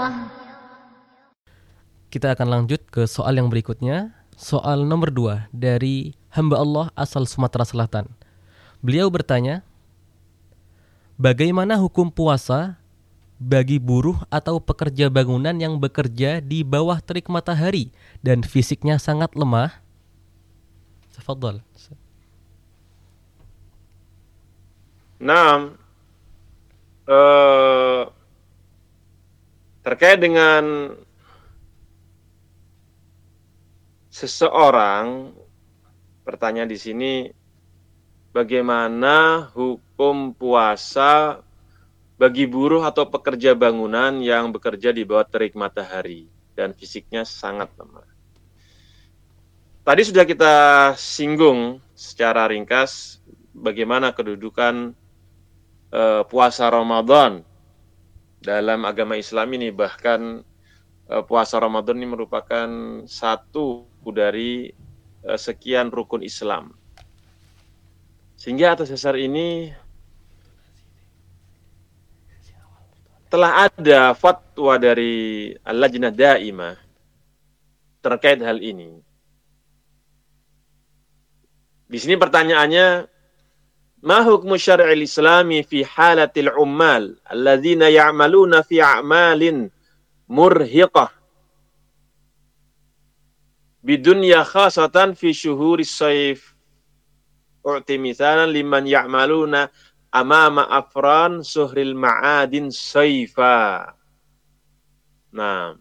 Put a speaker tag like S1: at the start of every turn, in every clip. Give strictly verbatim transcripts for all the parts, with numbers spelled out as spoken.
S1: Kita akan lanjut ke soal yang berikutnya. Soal nomor dua dari hamba Allah asal Sumatera Selatan. Beliau bertanya, bagaimana hukum puasa bagi buruh atau pekerja bangunan yang bekerja di bawah terik matahari dan fisiknya sangat lemah? Tafadhal.
S2: Nah, eh, terkait dengan seseorang, pertanyaan di sini, bagaimana hukum puasa bagi buruh atau pekerja bangunan yang bekerja di bawah terik matahari dan fisiknya sangat lemah. Tadi sudah kita singgung secara ringkas bagaimana kedudukan eh, puasa Ramadan dalam agama Islam ini. Bahkan eh, puasa Ramadan ini merupakan satu dari eh, sekian rukun Islam. Sehingga atas dasar ini telah ada fatwa dari Al-Lajnah Daimah terkait hal ini. Di sini pertanyaannya, ma hukmu syar'il islami fi halatil ummal alladzina ya'maluna fi a'malin murhiqah bidunya khasatan fi syuhuris sayf. U'ti mithalan liman ya'maluna amama afran suhril ma'adin sayfa. Nah,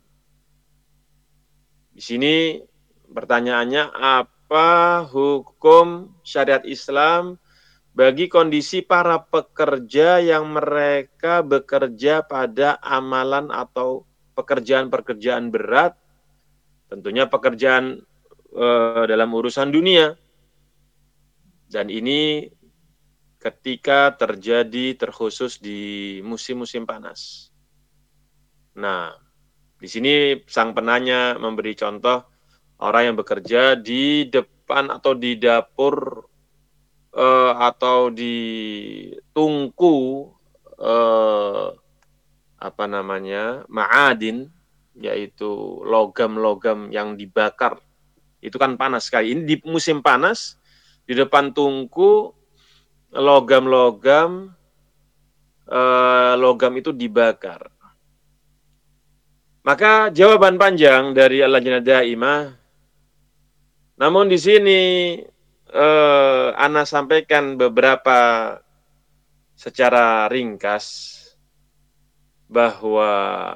S2: di sini pertanyaannya, apa hukum syariat Islam bagi kondisi para pekerja yang mereka bekerja pada amalan atau pekerjaan-pekerjaan berat, tentunya pekerjaan eh, dalam urusan dunia. Dan ini ketika terjadi terkhusus di musim-musim panas. Nah, di sini sang penanya memberi contoh orang yang bekerja di depan atau di dapur eh, atau di tungku eh, apa namanya ma'adin, yaitu logam-logam yang dibakar. Itu kan panas sekali. Ini di musim panas, di depan tungku logam-logam eh, logam itu dibakar. Maka jawaban panjang dari Al-Lajnah Daimah, namun di sini eh, Ana sampaikan beberapa secara ringkas bahwa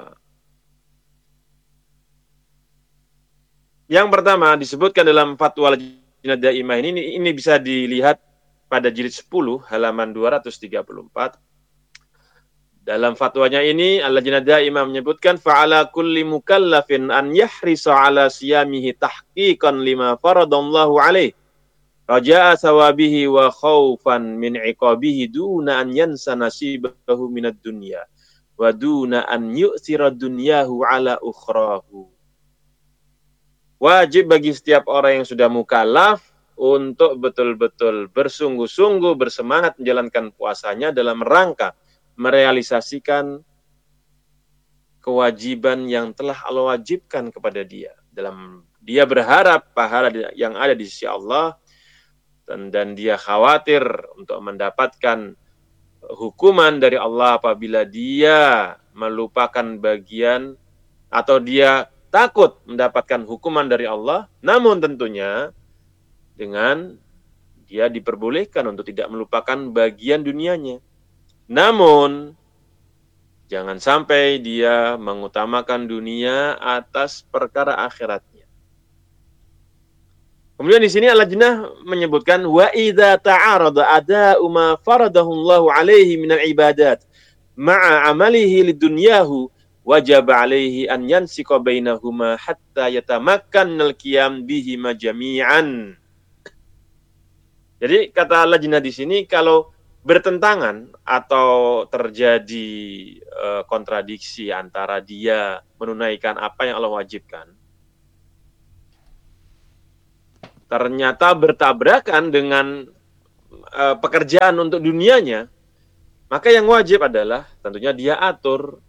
S2: yang pertama disebutkan dalam fatwa Al-Lajnah Daimah ini, ini bisa dilihat pada jilid sepuluh halaman dua ratus tiga puluh empat. Dalam fatwanya ini Al-Lajnah Daimah menyebutkan fa'ala kulli mukallafin an yahrisa ala siyamihi tahqiqan lima faradallahu alaih raja'a sawabihi wa khaufan min iqabihi duna an yansa nasibahu minad dunya wa duna an yu'thira dunyahu ala ukhrahu. Wajib bagi setiap orang yang sudah mukallaf untuk betul-betul bersungguh-sungguh bersemangat menjalankan puasanya dalam rangka merealisasikan kewajiban yang telah Allah wajibkan kepada dia. Dalam dia berharap pahala yang ada di sisi Allah dan, dan dia khawatir untuk mendapatkan hukuman dari Allah apabila dia melupakan bagian atau dia takut mendapatkan hukuman dari Allah, namun tentunya dengan dia diperbolehkan untuk tidak melupakan bagian dunianya. Namun jangan sampai dia mengutamakan dunia atas perkara akhiratnya. Kemudian di sini Al-Lajnah menyebutkan wa idza ta'arada ada'u ma faradahu Allahu alaihi minal ibadat ma'a amalihi lidunyahu wajib alaihi an yansika bainahuma hatta yatamakkannal qiyam bihima jami'an. Jadi kata Lajnah di sini, kalau bertentangan atau terjadi e, kontradiksi antara dia menunaikan apa yang Allah wajibkan, ternyata bertabrakan dengan e, pekerjaan untuk dunianya, maka yang wajib adalah tentunya dia atur